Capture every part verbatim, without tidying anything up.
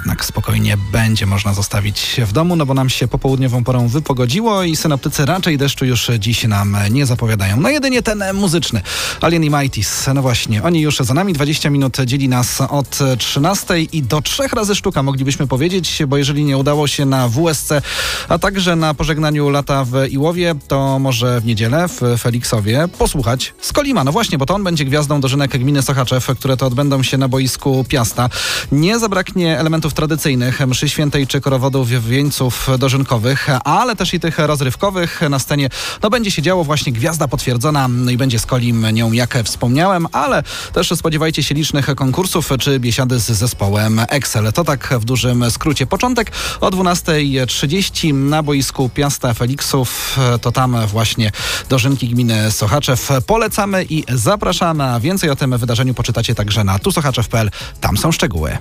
jednak spokojnie będzie można zostawić w domu, no bo nam się popołudniową porą wypogodziło i synoptycy raczej deszczu już dziś nam nie zapowiadają. No jedynie ten muzyczny, Alien i Mighties. No właśnie, oni już za nami, dwadzieścia minut dzieli nas od trzynastej i do trzech razy sztuka, moglibyśmy powiedzieć, bo jeżeli nie udało się na W S C, a także na pożegnaniu lata w Iłowie, to może w niedzielę w Feliksowie posłuchać Skolima. No właśnie, bo to on będzie gwiazdą dożynek gminy Sochaczew, które to odbędą się na boisku Piasta. Nie zabraknie elementów tradycyjnych, mszy świętej czy korowodów wieńców dożynkowych, ale też i tych rozrywkowych. Na scenie no będzie się działo właśnie gwiazda potwierdzona, no i będzie Skolim nią, jak wspomniałem, ale też spodziewajcie się licznych konkursów czy biesiady z zespołem Excel. To tak w dużym skrócie. Początek o dwunasta trzydzieści na boisku Piasta Feliksów. To tam właśnie dożynki gminy Sochaczew. Polecamy i zapraszamy, a więcej o tym wydarzeniu poczytacie także na tu sochaczew kropka p l. Tam są szczegóły.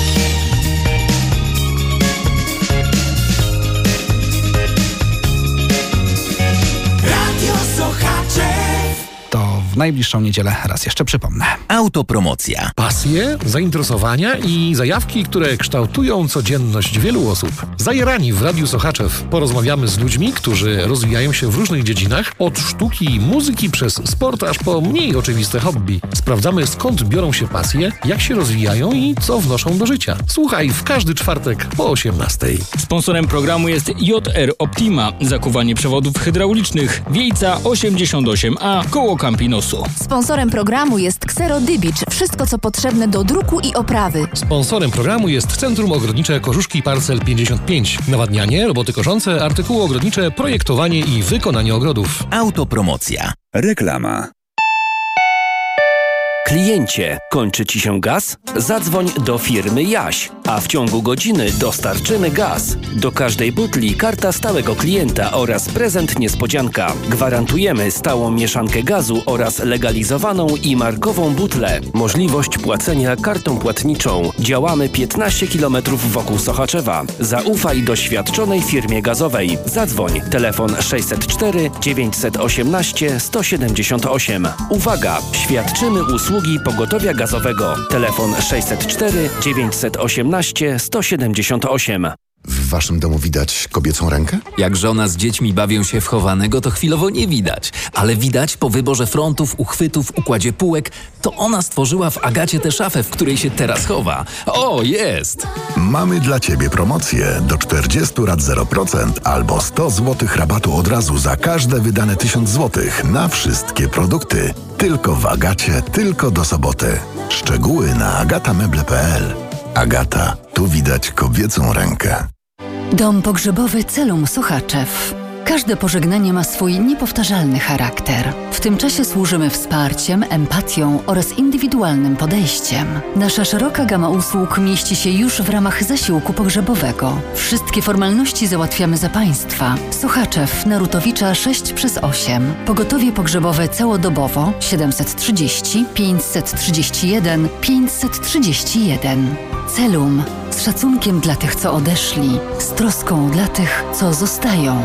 To w najbliższą niedzielę raz jeszcze przypomnę. Autopromocja. Pasje, zainteresowania i zajawki, które kształtują codzienność wielu osób. Zajarani w Radiu Sochaczew porozmawiamy z ludźmi, którzy rozwijają się w różnych dziedzinach, od sztuki i muzyki przez sport aż po mniej oczywiste hobby. Sprawdzamy, skąd biorą się pasje, jak się rozwijają i co wnoszą do życia. Słuchaj w każdy czwartek po osiemnastej. Sponsorem programu jest J R Optima, zakuwanie przewodów hydraulicznych, Wiejca osiemdziesiąt osiem A, koło Campinosu. Sponsorem programu jest Xero Dybicz. Wszystko, co potrzebne do druku i oprawy. Sponsorem programu jest Centrum Ogrodnicze Korzuszki Parcel pięćdziesiąt pięć. Nawadnianie, roboty koszące, artykuły ogrodnicze, projektowanie i wykonanie ogrodów. Autopromocja. Reklama. Kliencie, kończy Ci się gaz? Zadzwoń do firmy Jaś, a w ciągu godziny dostarczymy gaz. Do każdej butli karta stałego klienta oraz prezent niespodzianka. Gwarantujemy stałą mieszankę gazu oraz legalizowaną i markową butlę. Możliwość płacenia kartą płatniczą. Działamy piętnaście kilometrów wokół Sochaczewa. Zaufaj doświadczonej firmie gazowej. Zadzwoń. Telefon sześćset cztery dziewięćset osiemnaście sto siedemdziesiąt osiem. Uwaga! Świadczymy usługi pogotowia gazowego. Telefon sześćset cztery dziewięćset osiemnaście sto siedemdziesiąt osiem. W waszym domu widać kobiecą rękę? Jak żona z dziećmi bawią się w chowanego, to chwilowo nie widać. Ale widać po wyborze frontów, uchwytów, układzie półek. To ona stworzyła w Agacie tę szafę, w której się teraz chowa. O, jest! Mamy dla ciebie promocję. Do czterdziestu rat zero procent albo sto złotych rabatu od razu za każde wydane tysiąc złotych na wszystkie produkty. Tylko w Agacie, tylko do soboty. Szczegóły na agatameble kropka p l. Agata, tu widać kobiecą rękę. Dom pogrzebowy Celum Sochaczew. Każde pożegnanie ma swój niepowtarzalny charakter. W tym czasie służymy wsparciem, empatią oraz indywidualnym podejściem. Nasza szeroka gama usług mieści się już w ramach zasiłku pogrzebowego. Wszystkie formalności załatwiamy za Państwa. Sochaczew, Narutowicza sześć przez osiem. Pogotowie pogrzebowe całodobowo siedemset trzydzieści pięćset trzydzieści jeden pięćset trzydzieści jeden. Celum. Z szacunkiem dla tych, co odeszli. Z troską dla tych, co zostają.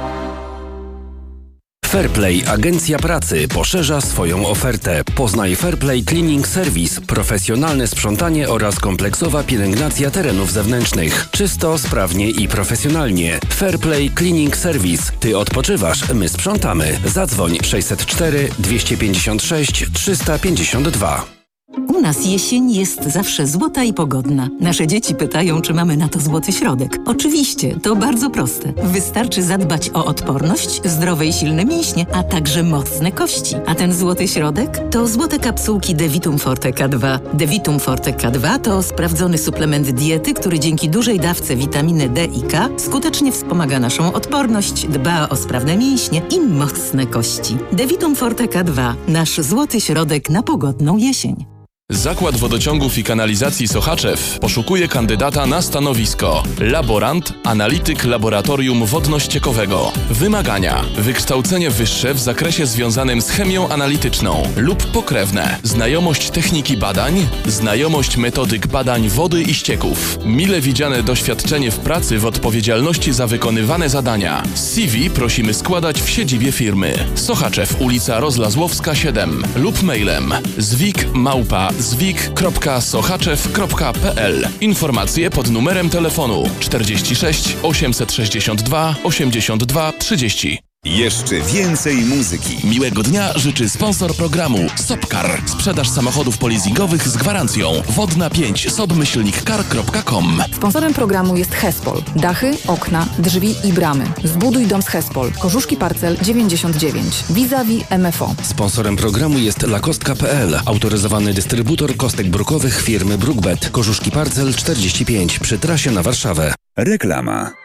Fairplay Agencja Pracy poszerza swoją ofertę. Poznaj Fairplay Cleaning Service, profesjonalne sprzątanie oraz kompleksowa pielęgnacja terenów zewnętrznych. Czysto, sprawnie i profesjonalnie. Fairplay Cleaning Service. Ty odpoczywasz, my sprzątamy. Zadzwoń sześćset cztery dwieście pięćdziesiąt sześć trzysta pięćdziesiąt dwa. U nas jesień jest zawsze złota i pogodna. Nasze dzieci pytają, czy mamy na to złoty środek. Oczywiście, to bardzo proste. Wystarczy zadbać o odporność, zdrowe i silne mięśnie, a także mocne kości. A ten złoty środek to złote kapsułki Devitum Forte K dwa. Devitum Forte K dwa to sprawdzony suplement diety, który dzięki dużej dawce witaminy D i K skutecznie wspomaga naszą odporność, dba o sprawne mięśnie i mocne kości. Devitum Forte K dwa. Nasz złoty środek na pogodną jesień. Zakład Wodociągów i Kanalizacji Sochaczew poszukuje kandydata na stanowisko laborant, analityk laboratorium wodno-ściekowego. Wymagania: wykształcenie wyższe w zakresie związanym z chemią analityczną lub pokrewne, znajomość techniki badań, znajomość metodyk badań wody i ścieków, mile widziane doświadczenie w pracy w odpowiedzialności za wykonywane zadania. C V prosimy składać w siedzibie firmy. Sochaczew, ulica Rozlazłowska siedem lub mailem zwik małpa zwik kropka sochaczew kropka p l. Informacje pod numerem telefonu czterdzieści sześć osiemset sześćdziesiąt dwa osiemdziesiąt dwa trzydzieści. Jeszcze więcej muzyki. Miłego dnia życzy sponsor programu Sopcar. Sprzedaż samochodów polizingowych z gwarancją. Wodna pięć sobmyślnik car kropka com. Sponsorem programu jest Hespol. Dachy, okna, drzwi i bramy. Zbuduj dom z Hespol. Korzuszki Parcel dziewięćdziesiąt dziewięć. Vis-a-vis M F O. Sponsorem programu jest lakostka kropka p l. Autoryzowany dystrybutor kostek brukowych firmy Brookbet. Korzuszki Parcel czterdzieści pięć przy trasie na Warszawę. Reklama.